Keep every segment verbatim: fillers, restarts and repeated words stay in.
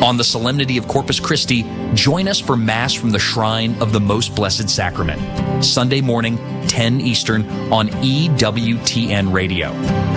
On the solemnity of Corpus Christi, join us for Mass from the Shrine of the Most Blessed Sacrament, Sunday morning, ten Eastern, on E W T N Radio.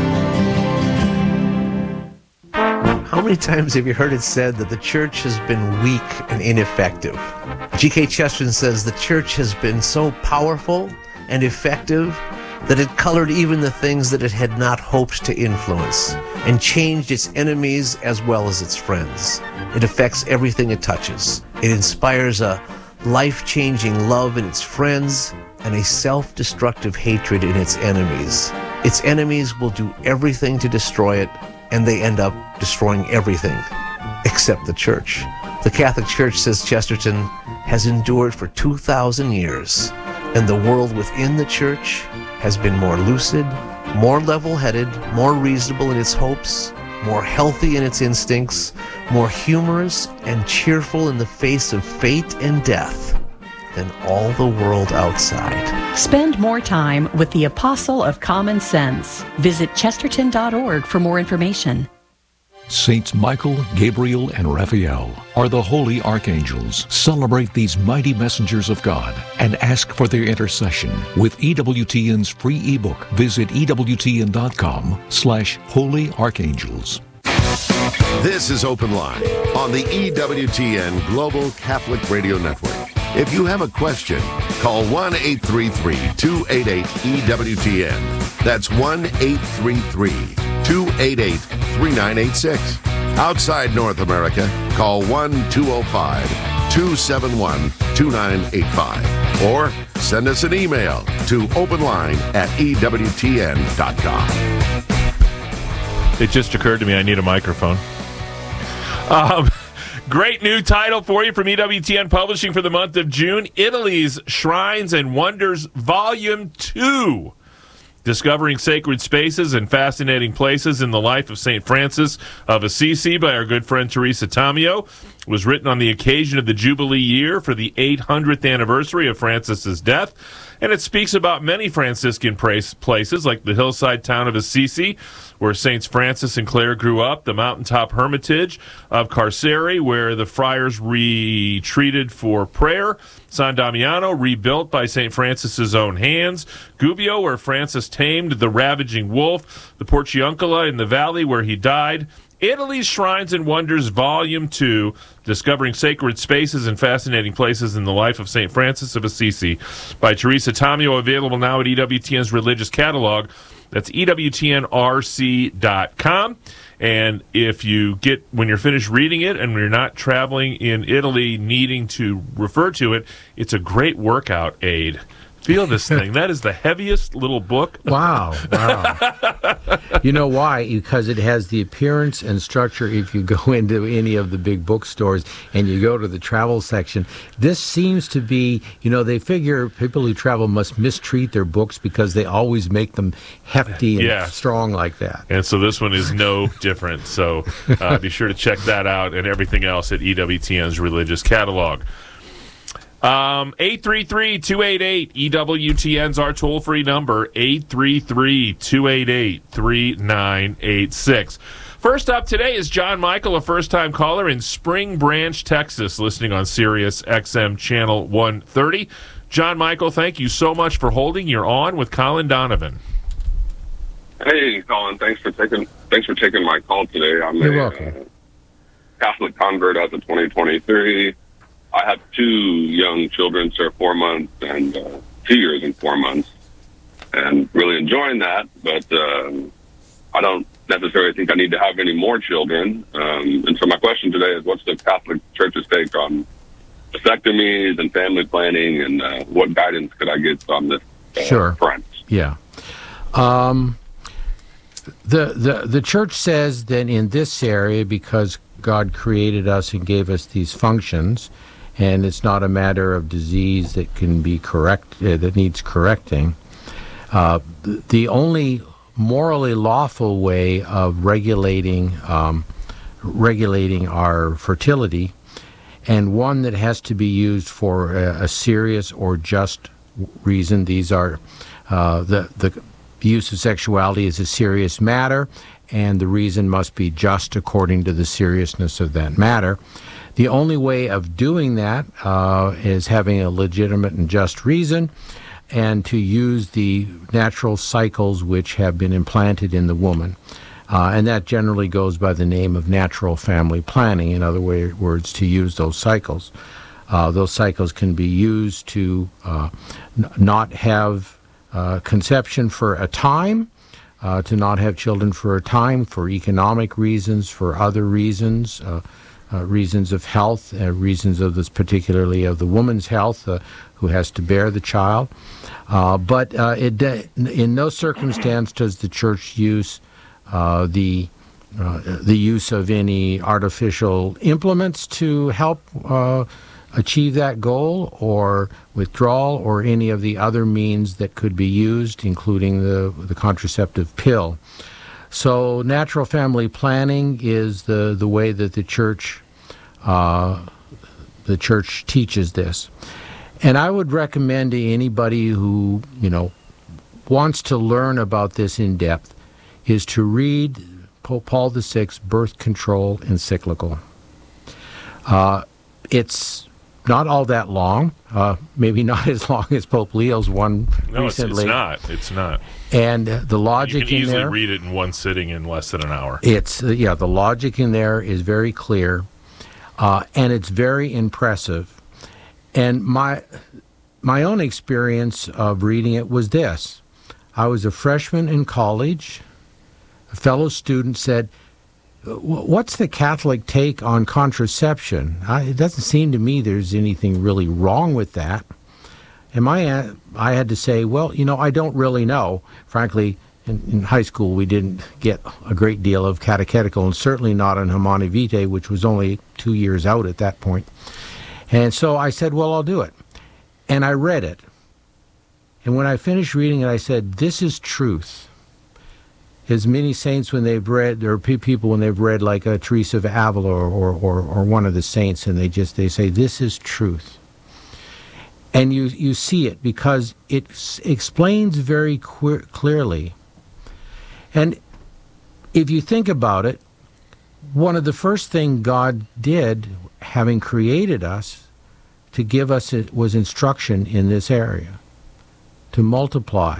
How many times have you heard it said that the church has been weak and ineffective? G K Chesterton says the church has been so powerful and effective that it colored even the things that it had not hoped to influence, and changed its enemies as well as its friends. It affects everything it touches. It inspires a life-changing love in its friends and a self-destructive hatred in its enemies. Its enemies will do everything to destroy it, and they end up destroying everything except the church. The Catholic Church, says Chesterton, has endured for two thousand years, and the world within the church has been more lucid, more level-headed, more reasonable in its hopes, more healthy in its instincts, more humorous and cheerful in the face of fate and death than all the world outside. Spend more time with the Apostle of Common Sense. Visit chesterton dot org for more information. Saints Michael, Gabriel, and Raphael are the holy archangels. Celebrate these mighty messengers of God and ask for their intercession with E W T N's free ebook. Visit E W T N dot com slash holy archangels. This is Open Line on the E W T N Global Catholic Radio Network. If you have a question, call one eight three three, two eight eight, E W T N. That's one eight three three, two eight eight, three nine eight six. Outside North America, call one two zero five, two seven one, two nine eight five. Or send us an email to openline at E W T N dot com. It just occurred to me I need a microphone. Um, great new title for you from E W T N Publishing for the month of June. Italy's Shrines and Wonders, Volume two. Discovering Sacred Spaces and Fascinating Places in the Life of Saint Francis of Assisi by our good friend Teresa Tamio. Was written on the occasion of the Jubilee year for the eight hundredth anniversary of Francis's death. And it speaks about many Franciscan places like the hillside town of Assisi, where Saints Francis and Clare grew up, the mountaintop hermitage of Carceri, where the friars retreated for prayer, San Damiano, rebuilt by Saint Francis's own hands, Gubbio, where Francis tamed the ravaging wolf, the Porciuncula in the valley where he died, Italy's Shrines and Wonders, Volume two, Discovering Sacred Spaces and Fascinating Places in the Life of Saint Francis of Assisi by Teresa Tamio, available now at E W T N's Religious Catalog. That's E W T N R C dot com. And if you get, when you're finished reading it and you're not traveling in Italy needing to refer to it, it's a great workout aid. Feel this thing. That is the heaviest little book. Wow. Wow. You know why? Because it has the appearance and structure. If you go into any of the big bookstores and you go to the travel section, this seems to be, you know, they figure people who travel must mistreat their books because they always make them hefty and yeah. strong like that. And so this one is no different. So uh, be sure to check that out and everything else at E W T N's Religious Catalog. Um, eight three three, two eight eight, E W T N's our toll-free number, eight three three, two eight eight, three nine eight six. First up today is John Michael, a first-time caller in Spring Branch, Texas, listening on Sirius X M Channel one thirty. John Michael, thank you so much for holding. You're on with Colin Donovan. Hey, Colin, thanks for taking thanks for taking my call today. I'm You're a welcome. Uh, Catholic convert as of twenty twenty-three. I have two young children, so four months and uh, two years and four months, and really enjoying that. But um, I don't necessarily think I need to have any more children. Um, and so my question today is, what's the Catholic Church's take on vasectomies and family planning, and uh, what guidance could I get on this uh, Sure. front? Yeah. Um, the, the, the Church says that in this area, because God created us and gave us these functions, and it's not a matter of disease that can be correct, uh, that needs correcting. Uh, the only morally lawful way of regulating um, regulating our fertility, and one that has to be used for a, a serious or just reason. These are uh, the the use of sexuality is a serious matter, and the reason must be just according to the seriousness of that matter. The only way of doing that uh, is having a legitimate and just reason, and to use the natural cycles which have been implanted in the woman. Uh, and that generally goes by the name of natural family planning, in other way, words, to use those cycles. Uh, those cycles can be used to uh, n- not have uh, conception for a time, uh, to not have children for a time, for economic reasons, for other reasons, uh, Uh, reasons of health, uh, reasons of this, particularly of the woman's health, uh, who has to bear the child. Uh, but uh, it, in no circumstance does the church use uh, the uh, the use of any artificial implements to help uh, achieve that goal, or withdrawal, or any of the other means that could be used, including the the contraceptive pill. So natural family planning is the, the way that the church uh, the church teaches this. And I would recommend to anybody who, you know, wants to learn about this in depth is to read Pope Paul the Sixth's birth control encyclical. Uh, it's not all that long, uh, maybe not as long as Pope Leo's one no, recently. No, it's, it's not. It's not. And uh, the logic in there... You can easily read it in one sitting in less than an hour. It's, uh, yeah, the logic in there is very clear, uh, and it's very impressive. And my my own experience of reading it was this. I was a freshman in college. A fellow student said, "What's the Catholic take on contraception? I, it doesn't seem to me there's anything really wrong with that." And my, I had to say, well, you know, I don't really know. Frankly, in, in high school, we didn't get a great deal of catechetical, and certainly not in Humanae Vitae, which was only two years out at that point. And so I said, well, I'll do it. And I read it. And when I finished reading it, I said, this is truth. As many saints, when they've read, or people when they've read like a Teresa of Avila or, or, or, or one of the saints, and they just, they say, this is truth. And you, you see it because it s- explains very que- clearly. And if you think about it, one of the first things God did, having created us, to give us it was instruction in this area, to multiply.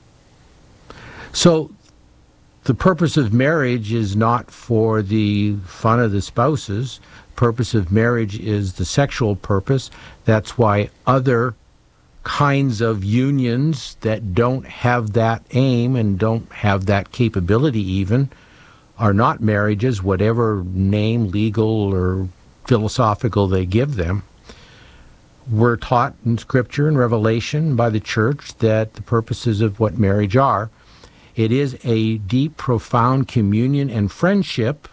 So the purpose of marriage is not for the fun of the spouses. Purpose of marriage is the sexual purpose. That's why other kinds of unions that don't have that aim and don't have that capability even are not marriages, whatever name, legal or philosophical, they give them. We're taught in Scripture and Revelation by the Church that the purposes of what marriage are. It is a deep, profound communion and friendship,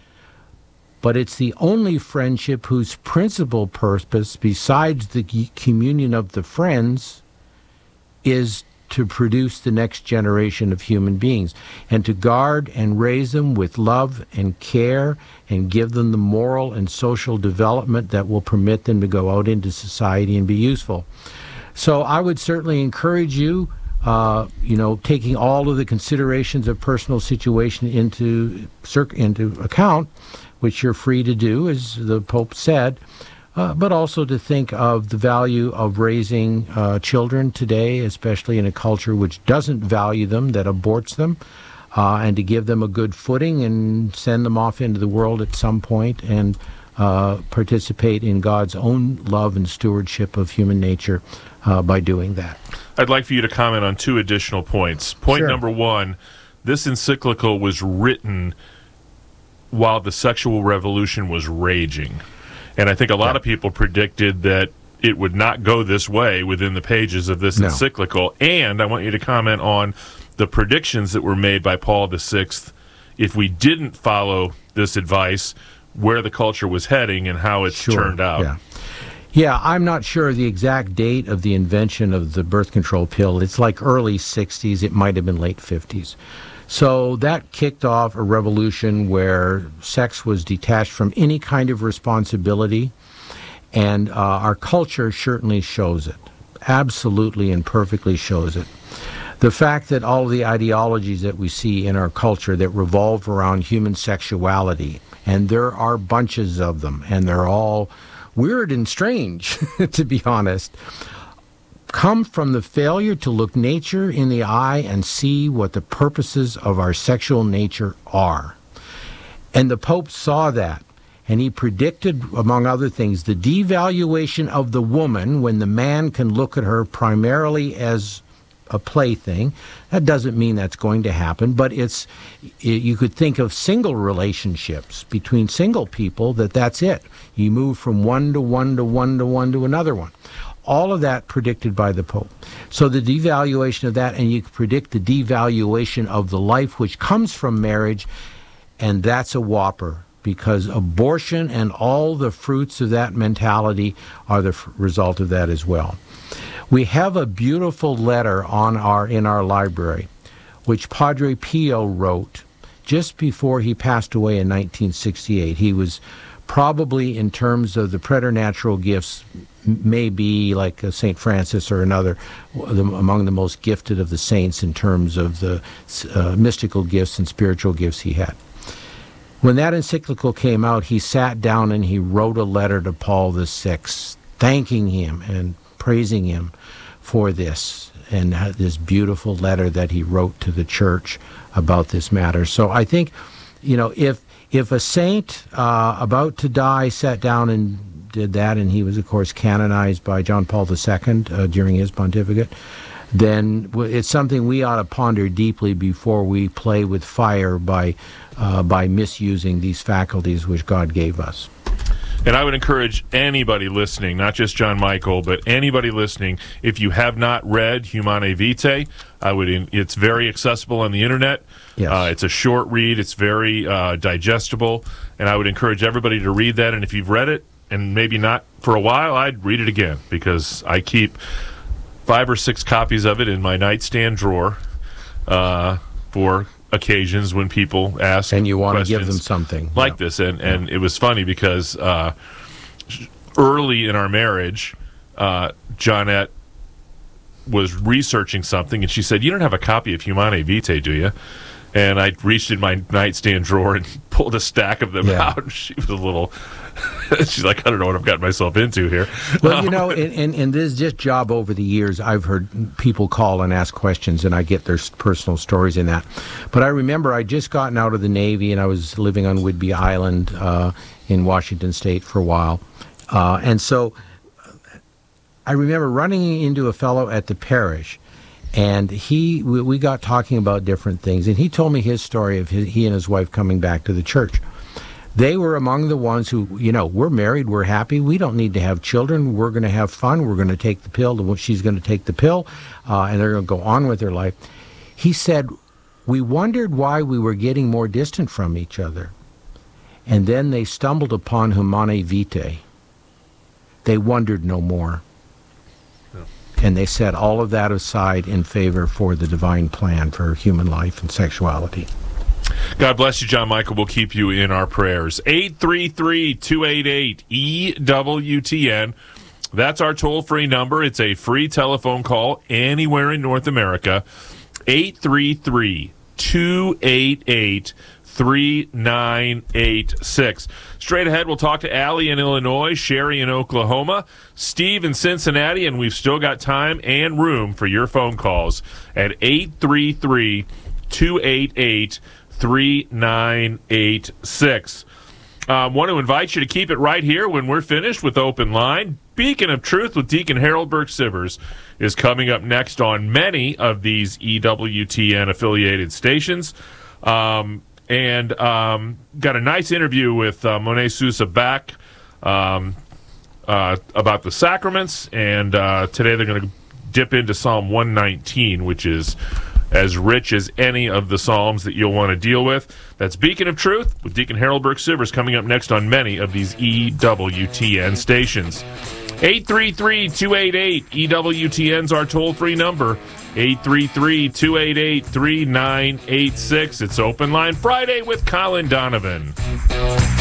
but it's the only friendship whose principal purpose, besides the communion of the friends, is to produce the next generation of human beings and to guard and raise them with love and care and give them the moral and social development that will permit them to go out into society and be useful. So I would certainly encourage you, uh, you know, taking all of the considerations of personal situation into into account, which you're free to do, as the Pope said, uh, but also to think of the value of raising uh, children today, especially in a culture which doesn't value them, that aborts them, uh, and to give them a good footing and send them off into the world at some point and uh, participate in God's own love and stewardship of human nature uh, by doing that. I'd like for you to comment on two additional points. Point Sure. number one, this encyclical was written while the sexual revolution was raging. And I think a lot Yeah. of people predicted that it would not go this way within the pages of this No. encyclical. And I want you to comment on the predictions that were made by Paul the Sixth if we didn't follow this advice, where the culture was heading and how it's Sure. turned out. Yeah. Yeah, I'm not sure the exact date of the invention of the birth control pill. It's like early sixties. It might have been late fifties. So that kicked off a revolution where sex was detached from any kind of responsibility, and uh, our culture certainly shows it, absolutely and perfectly shows it. The fact that all of the ideologies that we see in our culture that revolve around human sexuality, and there are bunches of them, and they're all weird and strange, to be honest, come from the failure to look nature in the eye and see what the purposes of our sexual nature are. And the Pope saw that, and he predicted, among other things, the devaluation of the woman when the man can look at her primarily as a plaything. That doesn't mean that's going to happen, but it's, you could think of single relationships between single people, that that's it. You move from one to one to one to one to another one. All of that predicted by the Pope. So the devaluation of that, and you can predict the devaluation of the life which comes from marriage, and that's a whopper, because abortion and all the fruits of that mentality are the f- result of that as well. We have a beautiful letter on our in our library, which Padre Pio wrote just before he passed away in nineteen sixty-eight. He was probably, in terms of the preternatural gifts, maybe like a Saint Francis or another, the, among the most gifted of the saints in terms of the uh, mystical gifts and spiritual gifts he had. When that encyclical came out, he sat down and he wrote a letter to Paul the Sixth, thanking him and praising him for this, and this beautiful letter that he wrote to the church about this matter. So I think, you know, if if a saint uh, about to die sat down and did that, and he was, of course, canonized by John Paul the Second uh, during his pontificate, then it's something we ought to ponder deeply before we play with fire by uh, by misusing these faculties which God gave us. And I would encourage anybody listening, not just John Michael, but anybody listening, if you have not read Humanae Vitae, I would. It's very accessible on the internet. Yes. Uh, it's a short read. It's very uh, digestible, and I would encourage everybody to read that. And if you've read it, and maybe not for a while, I'd read it again, because I keep five or six copies of it in my nightstand drawer uh, for occasions when people ask and you want to give questions them something like yeah. this. And, and it was funny because uh, early in our marriage, uh, Johnette was researching something, and she said, "You don't have a copy of Humanae Vitae, do you?" And I reached in my nightstand drawer and pulled a stack of them yeah. out. And she was a little, she's like, "I don't know what I've gotten myself into here." Well, you know, in, in, in this just job over the years, I've heard people call and ask questions, and I get their personal stories in that. But I remember I'd just gotten out of the Navy, and I was living on Whidbey Island uh, in Washington State for a while. Uh, and so I remember running into a fellow at the parish, and he we, we got talking about different things, and he told me his story of his, he and his wife coming back to the church. They were among the ones who, you know, we're married, we're happy, we don't need to have children, we're going to have fun, we're going to take the pill, she's going to take the pill, uh, and they're going to go on with their life. He said, we wondered why we were getting more distant from each other. And then they stumbled upon Humanae Vitae. They wondered no more. And they set all of that aside in favor for the divine plan for human life and sexuality. God bless you, John Michael. We'll keep you in our prayers. eight three three, two eight eight, E W T N. That's our toll-free number. It's a free telephone call anywhere in North America. eight three three, two eight eight, three nine eight six. Straight ahead, we'll talk to Allie in Illinois, Sherry in Oklahoma, Steve in Cincinnati, and we've still got time and room for your phone calls at eight three three, two eight eight, three nine eight six. I um, want to invite you to keep it right here when we're finished with Open Line. Beacon of Truth with Deacon Harold Burke-Sivers is coming up next on many of these E W T N-affiliated stations. Um, and um, got a nice interview with uh, Monet Sousa back um, uh, about the sacraments. And uh, today they're going to dip into Psalm one nineteen, which is as rich as any of the Psalms that you'll want to deal with. That's Beacon of Truth with Deacon Harold Burke-Sivers coming up next on many of these E W T N stations. eight three three, two eight eight, E W T N's our toll-free number. eight three three, two eight eight, three nine eight six. It's Open Line Friday with Colin Donovan.